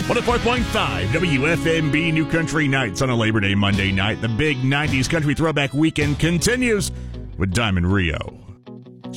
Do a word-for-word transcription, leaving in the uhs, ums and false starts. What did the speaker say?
one oh four point five W F M B New Country Nights on a Labor Day Monday night. The big nineties country throwback weekend continues with Diamond Rio.